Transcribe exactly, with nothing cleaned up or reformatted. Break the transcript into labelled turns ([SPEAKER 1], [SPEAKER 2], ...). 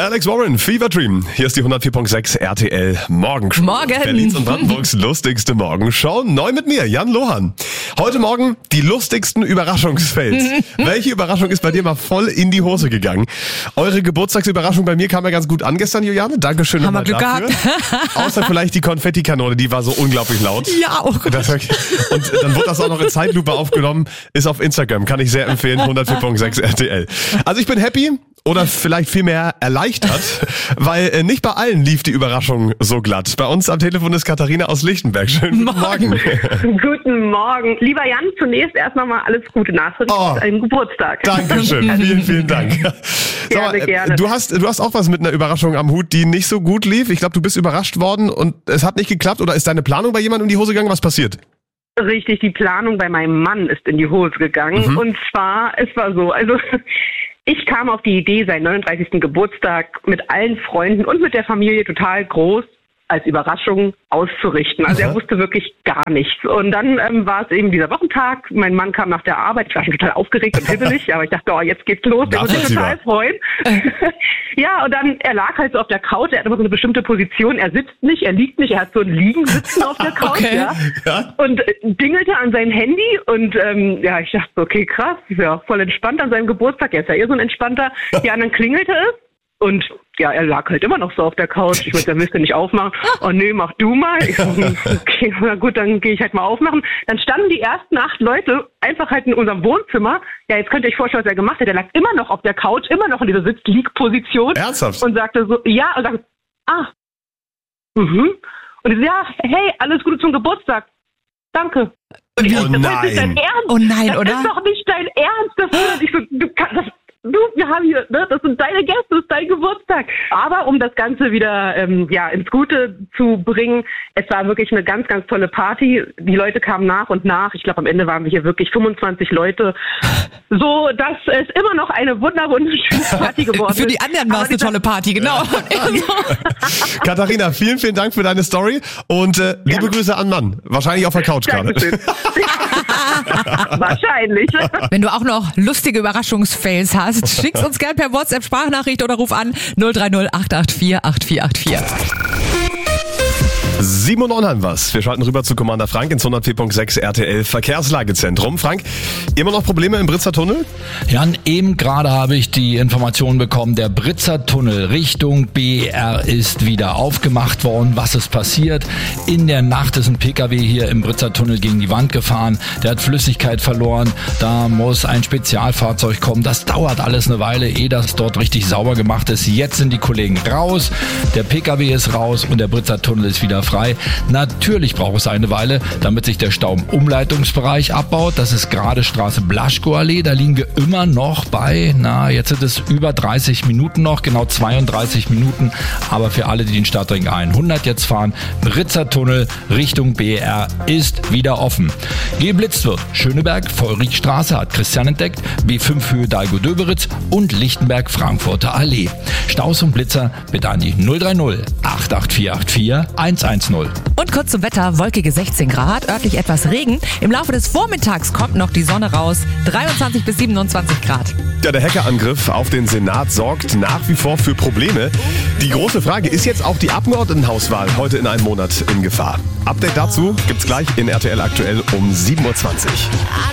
[SPEAKER 1] Alex Warren, Fever Dream. Hier ist die hundertvier Komma sechs R T L Morgenshow.
[SPEAKER 2] Morgen.
[SPEAKER 1] Berlins und Brandenburgs lustigste Morgenshow. Neu mit mir, Jan Lohan. Heute Morgen die lustigsten Überraschungsfails. Welche Überraschung ist bei dir mal voll in die Hose gegangen? Eure Geburtstagsüberraschung bei mir kam ja ganz gut an gestern, Juliane. Dankeschön
[SPEAKER 2] Haben wir
[SPEAKER 1] nochmal
[SPEAKER 2] Glück
[SPEAKER 1] dafür.
[SPEAKER 2] gehabt.
[SPEAKER 1] Außer vielleicht die Konfettikanone, die war so unglaublich laut.
[SPEAKER 2] Ja, oh Gott.
[SPEAKER 1] Das, und dann wurde das auch noch in Zeitlupe aufgenommen. Ist auf Instagram, kann ich sehr empfehlen. hundertvier Komma sechs R T L. Also ich bin happy. Oder vielleicht vielmehr erleichtert, weil äh, nicht bei allen lief die Überraschung so glatt. Bei uns am Telefon ist Katharina aus Lichtenberg. Schönen guten Morgen.
[SPEAKER 3] Guten Morgen. Lieber Jan, zunächst erst nochmal alles Gute nachträglich
[SPEAKER 1] Oh.
[SPEAKER 3] zu deinem Geburtstag.
[SPEAKER 1] Dankeschön, vielen, vielen Dank. Sag
[SPEAKER 3] Gerne,
[SPEAKER 1] mal, äh,
[SPEAKER 3] gerne.
[SPEAKER 1] Du hast, du hast auch was mit einer Überraschung am Hut, die nicht so gut lief. Ich glaube, du bist überrascht worden und es hat nicht geklappt. Oder ist deine Planung bei jemandem in die Hose gegangen? Was passiert?
[SPEAKER 3] Richtig, die Planung bei meinem Mann ist in die Hose gegangen.
[SPEAKER 1] Mhm.
[SPEAKER 3] Und zwar, es war so, also ich kam auf die Idee, seinen neununddreißigsten Geburtstag mit allen Freunden und mit der Familie total groß als Überraschung auszurichten. Also
[SPEAKER 1] Aha.
[SPEAKER 3] er wusste wirklich gar nichts. Und dann ähm, war es eben dieser Wochentag. Mein Mann kam nach der Arbeit. Ich war schon total aufgeregt und hibbelig, aber ich dachte, oh, jetzt geht's los. Der wird sich total freuen. Ja, und dann, er lag halt so auf der Couch. Er hat immer so eine bestimmte Position. Er sitzt nicht, er liegt nicht. Er hat so ein Liegensitzen auf der Couch.
[SPEAKER 2] Okay.
[SPEAKER 3] Ja.
[SPEAKER 1] Ja?
[SPEAKER 3] Und äh, dingelte an sein Handy. Und ähm, ja, ich dachte, okay, krass. Ist ja voll entspannt an seinem Geburtstag. Er ist ja eh so ein entspannter. Ja, und dann klingelte es. Und ja, er lag halt immer noch so auf der Couch. Ich würde dann willst du nicht aufmachen. Oh nee, mach du mal. Ich so, okay, na gut, dann gehe ich halt mal aufmachen. Dann standen die ersten acht Leute einfach halt in unserem Wohnzimmer. Ja, jetzt könnt ihr euch vorstellen, was er gemacht hat. Er lag immer noch auf der Couch, immer noch in dieser Sitz-Lieg-Position.
[SPEAKER 1] Ernsthaft?
[SPEAKER 3] Und sagte so, ja, und sagte, ah, mhm. Und ich so, ja, hey, alles Gute zum Geburtstag. Danke. Und ich
[SPEAKER 1] Oh
[SPEAKER 3] so, das ist dein
[SPEAKER 1] nein.
[SPEAKER 3] Ernst?
[SPEAKER 2] Oh nein,
[SPEAKER 3] das
[SPEAKER 2] oder?
[SPEAKER 3] ist doch nicht dein Ernst. Das ist, ich so, du kannst das. Du, wir haben hier, ne, das sind deine Gäste, das ist dein Geburtstag. Aber um das Ganze wieder ähm, ja ins Gute zu bringen, es war wirklich eine ganz, ganz tolle Party. Die Leute kamen nach und nach. Ich glaube, am Ende waren wir hier wirklich fünfundzwanzig Leute. So, dass es immer noch eine wunder wunderschöne Party geworden ist.
[SPEAKER 2] Für die anderen war es eine tolle Party, genau.
[SPEAKER 1] Katharina, vielen, vielen Dank für deine Story und äh, liebe Grüße an Mann. Wahrscheinlich auf der Couch gerade.
[SPEAKER 3] Dankeschön. Wahrscheinlich.
[SPEAKER 2] Wenn du auch noch lustige Überraschungsfails hast, schick's uns gern per WhatsApp-Sprachnachricht oder ruf an null drei null acht acht vier acht vier acht vier.
[SPEAKER 1] sieben Uhr neun haben wir's. Wir schalten rüber zu Commander Frank ins hundertvier Komma sechs R T L Verkehrslagezentrum. Frank, immer noch Probleme im Britzer Tunnel?
[SPEAKER 4] Jan, eben gerade habe ich die Information bekommen, der Britzer Tunnel Richtung B R ist wieder aufgemacht worden. Was ist passiert? In der Nacht ist ein P K W hier im Britzer Tunnel gegen die Wand gefahren. Der hat Flüssigkeit verloren. Da muss ein Spezialfahrzeug kommen. Das dauert alles eine Weile, ehe das dort richtig sauber gemacht ist. Jetzt sind die Kollegen raus. Der P K W ist raus und der Britzer Tunnel ist wieder frei. Natürlich braucht es eine Weile, damit sich der Stau im Umleitungsbereich abbaut. Das ist gerade Straße Blaschko-Allee. Da liegen wir immer noch bei, na, jetzt sind es über dreißig Minuten noch, genau zweiunddreißig Minuten. Aber für alle, die den Stadtring hundert jetzt fahren, Britzer Tunnel Richtung B R ist wieder offen. Geblitzt wird Schöneberg, Feurigstraße hat Christian entdeckt, B fünf Höhe Dalgo-Döberitz und Lichtenberg Frankfurter Allee. Staus und Blitzer bitte an die null drei null acht acht vier acht vier eins eins null.
[SPEAKER 2] Und kurz zum Wetter, wolkige sechzehn Grad, örtlich etwas Regen. Im Laufe des Vormittags kommt noch die Sonne raus, dreiundzwanzig bis siebenundzwanzig Grad.
[SPEAKER 1] Ja, der Hackerangriff auf den Senat sorgt nach wie vor für Probleme. Die große Frage, ist jetzt auch die Abgeordnetenhauswahl heute in einem Monat in Gefahr? Update dazu gibt's gleich in R T L aktuell um sieben Uhr zwanzig.